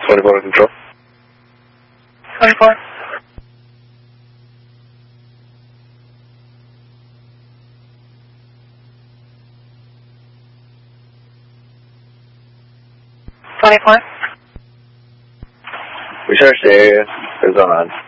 24 control. 24. We searched the area. What's going on?